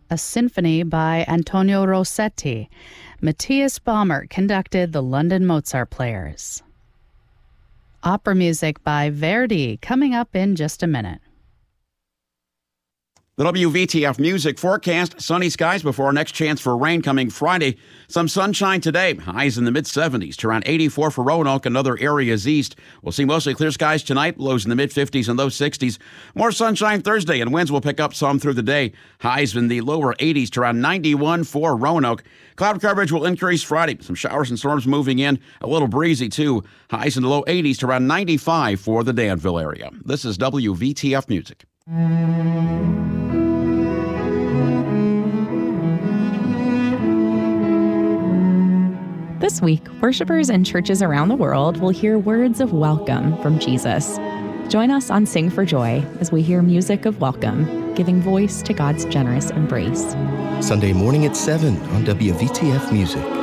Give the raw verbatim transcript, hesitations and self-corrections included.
a symphony by Antonio Rossetti. Matthias Baumer conducted the London Mozart Players. Opera music by Verdi coming up in just a minute. The W V T F Music forecast, sunny skies before our next chance for rain coming Friday. Some sunshine today, highs in the mid seventies to around eighty-four for Roanoke and other areas east. We'll see mostly clear skies tonight, lows in the mid fifties and low sixties. More sunshine Thursday, and winds will pick up some through the day. Highs in the lower eighties to around ninety-one for Roanoke. Cloud coverage will increase Friday. Some showers and storms moving in, a little breezy too. Highs in the low eighties to around ninety-five for the Danville area. This is W V T F Music. This week, worshipers in churches around the world will hear words of welcome from Jesus. Join us on Sing for Joy as we hear music of welcome, giving voice to God's generous embrace. Sunday morning at seven on W V T F Music.